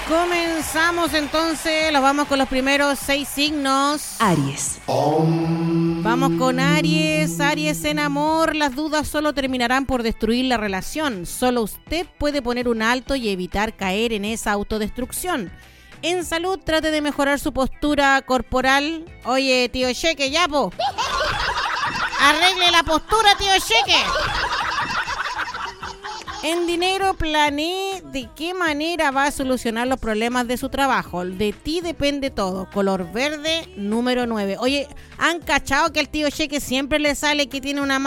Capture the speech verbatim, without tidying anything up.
Comenzamos entonces, los vamos con los primeros seis signos. Aries. Vamos con Aries. Aries, en amor, las dudas solo terminarán por destruir la relación. Solo usted puede poner un alto y evitar caer en esa autodestrucción. En salud, trate de mejorar su postura corporal. Oye, tío Cheque, ya, po. Arregle la postura, tío Cheque. En dinero, planee de qué manera va a solucionar los problemas de su trabajo. De ti depende todo. Color verde, número nueve. Oye, ¿han cachado que al tío Cheque siempre le sale que tiene una